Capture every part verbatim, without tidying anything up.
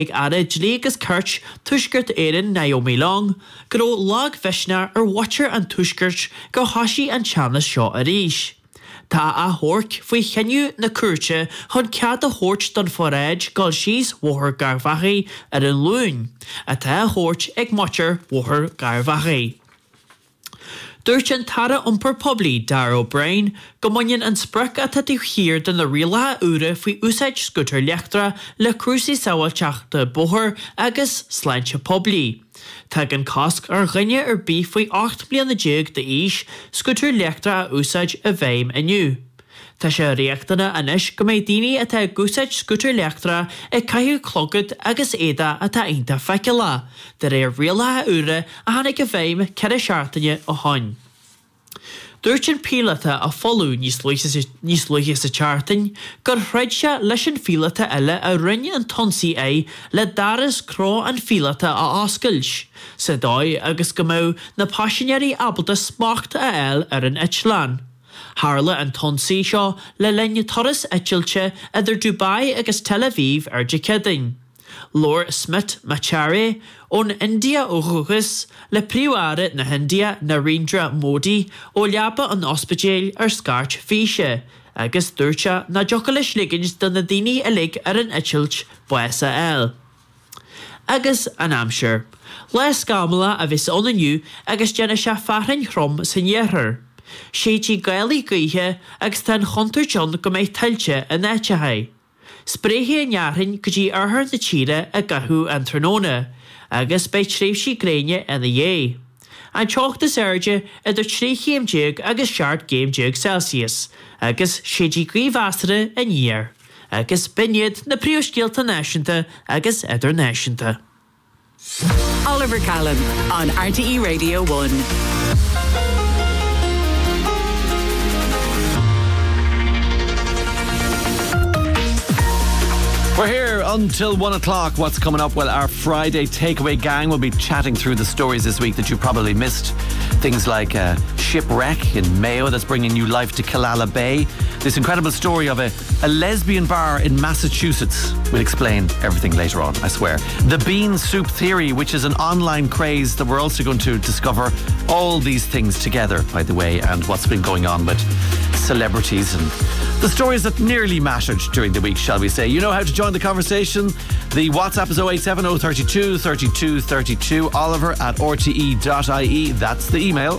ag ada dlígus Kirch tuisgurt éireann Naomi Long, go lag Vishna ar watcher an tuisgurt go hasí an chanas seo a ríis. Tá a hórc faoi cheniu na curte chun cead a hort don foraid gal síos mhóthar garmhachaí ar an lún, a tá a hort ag watcher mhóthar garmhachaí. Dúirt an tara umpar poblí Dar O'Brien go maineann an sprec a tatú hir den na rialathe úra faoi úsáid scutar leachtra le crusaí saoilteach de bóthar agus sláinte poblí. Tá an casc ar ghinne ar bí faoi ocht bliana déag de ís scutar leachtra a úsáid a bhéim aniu. Tá sé reachtainna anis go méid daoine atá gúsáid scutar leachtra ag caiú clogad agus éada atá aonta feiceala, de réir rialathe úra a tháinig a bhéim cead a seaartaine ó hain. Dúirt an pílata a folú níos luige sa teartain, gur chreid se leis an fílata eile a rinne an tonsaí é le daras crá an fílata a oscailt, sa dóid agus go mó na paisinéirí abalta smacht a eil ar an Eitleán. Harla an tonsaí seo le lenne toras eitilte idir Dubai agus Tel Aviv ar de Cedain. Lord Smith Machare ón India ó Rugus le príomhara na India Narendra Modi ó leaba an ospidéal ar scarrt físe, agus dúirte na jocalis ligins don na daoine a lig ar an eitilt buasa eil. Agus an Amsir, le scamala a bhís onaniu agus déna se farrain chrom san dhéithir. Sétí gailí gaithe agus tan chuntar John go méid tailte a nettethe. Spréhí an nearhain go dtí arthar na tíre a gathú an tróna, agus bei tréimhsí gréine ina dhé. An teochtas airde idir trí chéimdéag agus seart géimdéag Celsius, agus sétí gríomhheasara a níor, agus biniad na príomhscéalta náisiúnta agus idirnáisiúnta. Oliver Callan on R T E Radio one. We're here until one o'clock. What's coming up? Well, our Friday takeaway gang will be chatting through the stories this week that you probably missed. Things like a shipwreck in Mayo that's bringing new life to Killala Bay. This incredible story of a, a lesbian bar in Massachusetts. We'll explain everything later on, I swear. The bean soup theory, which is an online craze that we're also going to discover all these things together, by the way, and what's been going on with celebrities and the stories that nearly mattered during the week, shall we say. You know how to join the conversation. The WhatsApp is oh eight seven oh thirty-two thirty-two thirty-two. Oliver at r t e dot i e. That's the email.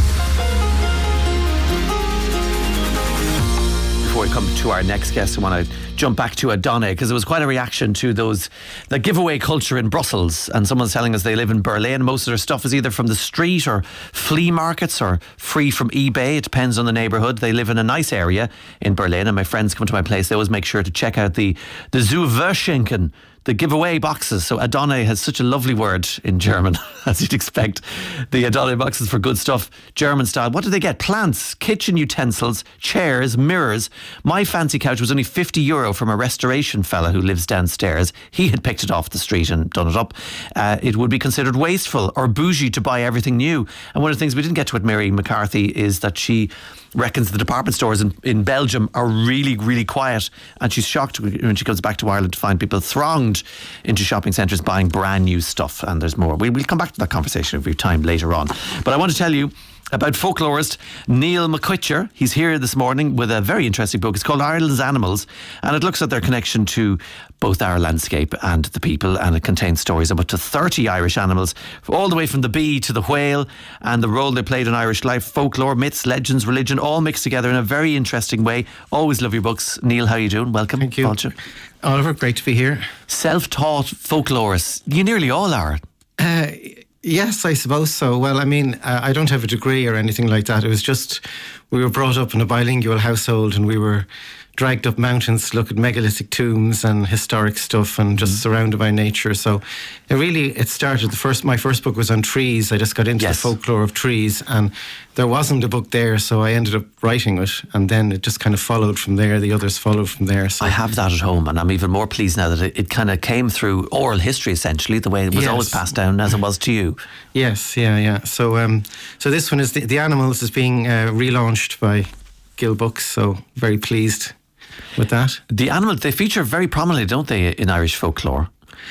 Before we come to our next guest, I want to jump back to Adonai, because there was quite a reaction to those the giveaway culture in Brussels, and someone's telling us they live in Berlin. Most of their stuff is either from the street or flea markets or free from eBay. It depends on the neighbourhood. They live in a nice area in Berlin, and my friends come to my place. They always make sure to check out the the Zuverschenken, the giveaway boxes. So Adonai has such a lovely word in German, as you'd expect. The Adonai boxes for good stuff, German style. What do they get? Plants, kitchen utensils, chairs, mirrors. My fancy couch was only fifty euro from a restoration fella who lives downstairs. He had picked it off the street and done it up. Uh, it would be considered wasteful or bougie to buy everything new. And one of the things we didn't get to with Mary McCarthy is that she reckons the department stores in, in Belgium are really, really quiet, and she's shocked when she comes back to Ireland to find people thronged into shopping centres buying brand new stuff. And there's more. We, we'll come back to that conversation if we have time later on. But I want to tell you about folklorist Neil McQuitcher. He's here this morning with a very interesting book. It's called Ireland's Animals, and it looks at their connection to both our landscape and the people, and it contains stories of up to thirty Irish animals, all the way from the bee to the whale, and the role they played in Irish life, folklore, myths, legends, religion, all mixed together in a very interesting way. Always love your books. Neil, how are you doing? Welcome. Thank you. Vulture. Oliver, great to be here. Self-taught folklorists. You nearly all are. Uh, yes, I suppose so. Well, I mean, uh, I don't have a degree or anything like that. It was just, we were brought up in a bilingual household, and we were dragged up mountains to look at megalithic tombs and historic stuff, and just mm. surrounded by nature. So it really, it started, the first, my first book was on trees. I just got into yes. the folklore of trees, and there wasn't a book there, so I ended up writing it, and then it just kind of followed from there. The others followed from there. So I have that at home, and I'm even more pleased now that it, it kind of came through oral history, essentially, the way it was yes. always passed down as it was to you. Yes, yeah, yeah. So um, so this one is, the, the Animals is being uh, relaunched by Gill Books, so very pleased with that. The animals, they feature very prominently, don't they, in Irish folklore?